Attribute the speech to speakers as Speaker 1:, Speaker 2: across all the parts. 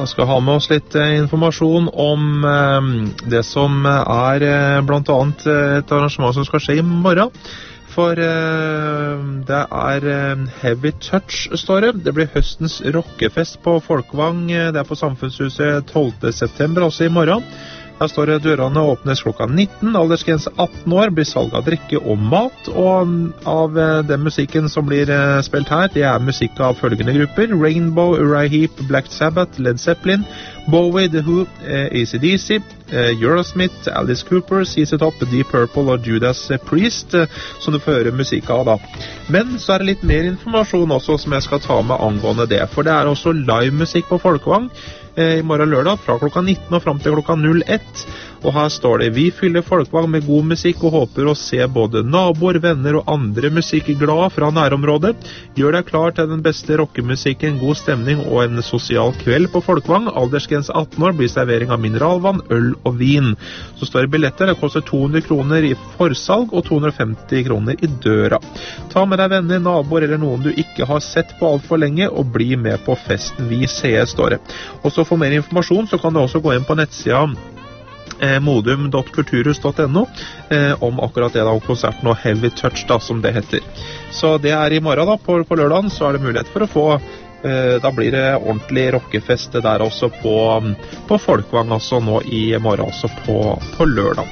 Speaker 1: skal ha med oss litt informasjon om det som blant annet et arrangement som skal skje i morgen. For det Heavy Touch, står det. Det blir høstens rockefest på Folkvang. Det på Samfunnshuset 12. september, også i morgen. Her står det dørene åpnes klokka 19, aldersgrense 18 år, blir salg av drikke og mat, og av den musikken som blir spilt her, det musikk av følgende grupper: Rainbow, Uriah Heep, Black Sabbath, Led Zeppelin, Bowie, The Who, AC/DC, Eurosmith, Alice Cooper, CC Top, Deep Purple og Judas Priest, som du får høre musikk av da. Men så det litt mer informasjon også som jeg skal ta med angående det, for det også livemusikk på Folkvang i morgen lørdag fra klokka 19 og frem til klokka 01. Og her står det: vi fyller Folkvang med god musikk og håper å se både naboer, venner og andre musikkglade fra nærområdet. Gjør deg klar til den beste rockemusikken, god stemning og en sosial kveld på Folkvang. Aldersgrense 18 år, blir servering av mineralvann, øl og vin. Så står det billetter, det koster 200 kroner i forsalg og 250 kroner i døra. Ta med deg venner, naboer eller noen du ikke har sett på alt for lenge, og bli med på festen vi ses, står det. Og så for mer informasjon så kan du også gå inn på nettsida modum.kulturhus.no om akkurat det da, om konserten og Heavy Touch da, som det heter. Så det i morgen da, på lørdagen, så det mulighet for å få da blir det ordentlig rockefest der også på Folkvang, altså nå i morgen, altså på lørdag.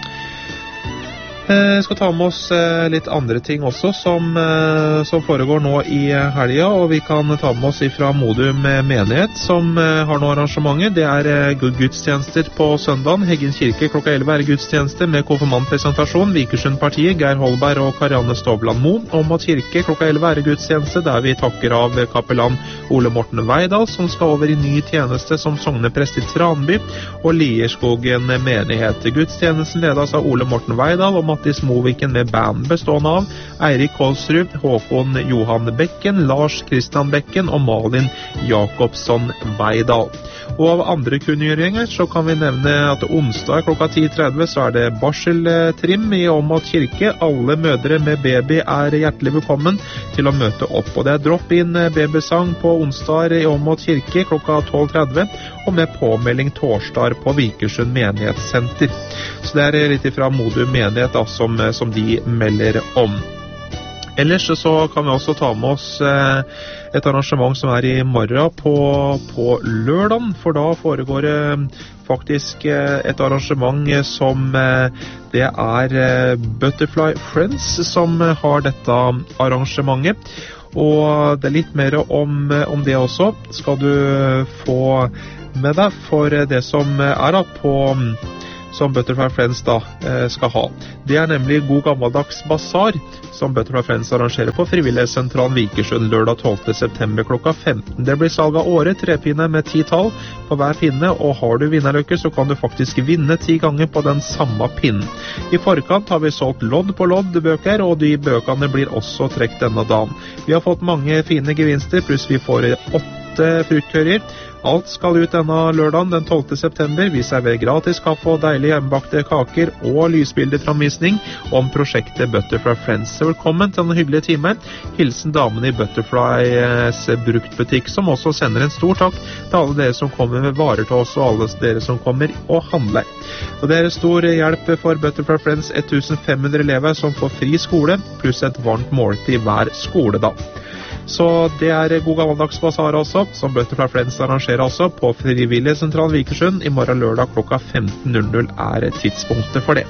Speaker 1: Jeg skal ta med oss litt andre ting også som foregår nå i helga, og vi kan ta med oss fra Modum menighet som har noen arrangementer. Det gudstjenester på søndagen. Heggen kirke klokka 11 gudstjeneste med konfirmantpresentasjon. Vikersundpartiet, Geir Holberg og Karianne Stovland Moen. Åmot kirke klokka 11 gudstjeneste der vi takker av kapellan Ole Morten Veidal, som skal over i ny tjeneste som sogneprest i Tranby, og Lierskogen menighet. Gudstjenesten ledes av Ole Morten Veidal og Mattis Moviken med band bestående av Eirik Kolsrud, Håkon Johan Bekken, Lars Kristian Bekken og Malin Jakobsson Veidal. Og av andre kunngjøringer så kan vi nevne at onsdag klokka 10.30 så det barseltrim i Åmot kirke. Alle mødre med baby hjertelig velkommen til å møte opp. Og det drop-in babysang på onsdag i Åmot kirke klokka 12.30, og med påmelding torsdag på Vikersund menighetssenter. Så det litt fra Modum menighet da, som de melder om. Ellers så kan vi også ta med oss et arrangement som i morgen på lørdagen, for da foregår det faktisk et arrangement som det Butterfly Friends som har dette arrangementet. Og det litt mer om det også skal du få med deg, for det som da som Butterfly Friends da skal ha. Det nemlig god gammeldags basar som Butterfly Friends arrangerer på Frivillighetssentralen Vikersund lørdag 12. september klokka 15. Det blir salg av året, 3 pinner med 10 tall på hver pinne, og har du vinnerløkke så kan du faktisk vinne 10 ganger på den samme pinnen. I forkant har vi solgt lodd på lodd bøker, og de bøkene blir også trekt denne dagen. Vi har fått mange fine gevinster, pluss vi får 8 fruktkøyer. Alt skal ut denne lørdagen den 12. september. Vi serverer gratis kaffe og deilige hjemmebakte kaker og lysbildeframvisning om prosjektet Butterfly Friends. Så velkommen til denne hyggelige timen. Hilsen damene i Butterflys bruktbutikk, som også sender en stor takk til alle dere som kommer med varer til oss, og alle dere som kommer og handler. Og det stor hjelp for Butterfly Friends 1500 elever som får fri skole, pluss et varmt måltid hver skoledag. Så det god gammeldags basar også, som Butterfly Friends arrangerer også på Frivillighetssentralen Vikersund. I morgen lørdag klokka 15.00 tidspunktet for det.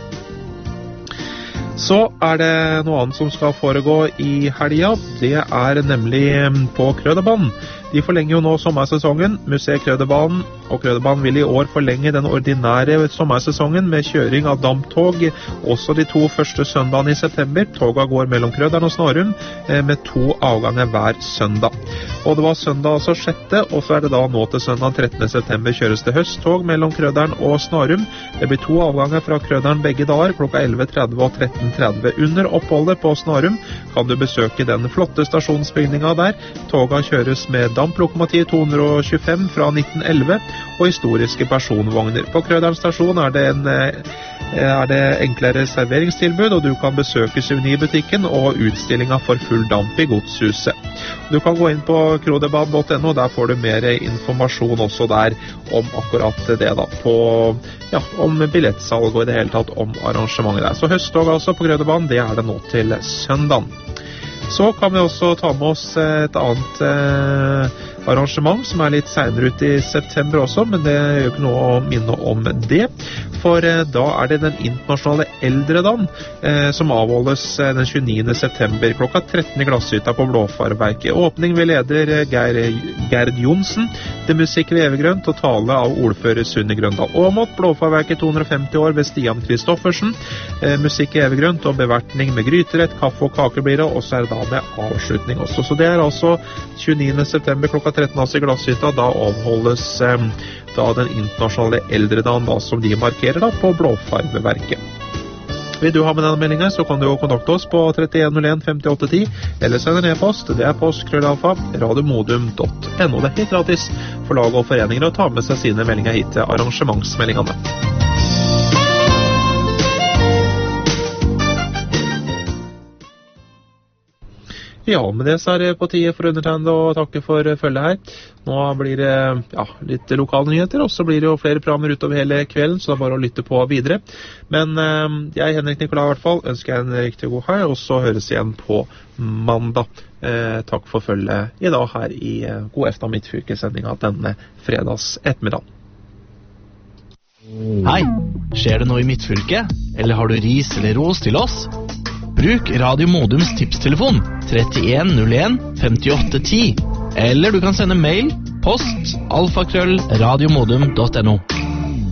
Speaker 1: Så det noe annet som skal foregå i helga. Det nemlig på Krøderbanen. De forlenger jo nå sommersesongen. Museet Krøderbanen og Krøderbanen vil i år forlenge den ordinære sommersesongen med kjøring av damptog også de 2 første søndagene i september. Toga går mellom Krøderen og Snarum med 2 avganger hver søndag. Og det var søndag altså 6., og så det da nå til søndag 13. september kjøres det høsttog mellom Krøderen og Snarum. Det blir 2 avganger fra Krøderen begge dager klokka 11.30 og 13.30. Under oppholdet på Snarum kan du besøke den flotte stasjonsbygningen der. Toga kjøres med damplokomotiv 225 fra 1911 og historiske personvogner. På Krøderen stasjon er det enklere serveringstilbud, og du kan besøke Souvenir-butikken og utstillinga for full damp i Godshuset. Du kan gå inn på krodebanen.no, der får du mer informasjon også der om akkurat det da, om billettsalg og i det hele tatt om arrangementet der. Så høsttog altså på Krødebanen, det er det nå til søndagen. Så kan vi også ta med oss et annet arrangement som er litt senere ut i september også, men det er jo ikke noe å minne om det. For da er det den internasjonale eldredagen som avholdes den 29. september klokka 13 i Glasshytta på Blåfarverket. Åpning ved leder Gerd Jonsen, det musikk ved Evergrønt og tale av ordfører Sunne Grøndal Åmot. Blåfarverket 250 år ved Stian Kristoffersen, musikk i Evergrønt og bevertning med gryterett, kaffe og kaker blir det, og så er det da med avslutning også. Så det er altså 29. september klokka 13 altså i Glasshytta. Da avholdes da den internasjonale eldredagen da, som de markerer da på Blåfarverket. Vil du ha med denne meldingen, så kan du jo kontakte oss på 3101 5810 eller sende en e-post. Det er post@radiomodum.no. Det er helt gratis for lag og foreninger å ta med seg sine meldinger hit til arrangementsmeldingene. Ja, med det så er det på tide for undertegnede å takke for følget her. Nå blir det litt lokale nyheter, og så blir det jo flere programmer utover hele kvelden, så det er bare å lytte på videre. Men jeg, Henrik Nikolai i hvert fall, ønsker en riktig god helg, og så høres igjen på mandag. Takk for følget i dag her i God eftermiddag Midtfylkesendinga denne fredags ettermiddag.
Speaker 2: Hei, skjer det noe i Midtfylket? Eller har du ris eller ros til oss? Bruk Radio Modums tipstelefon 3101 5810, eller du kan sende mail post @radiomodum.no.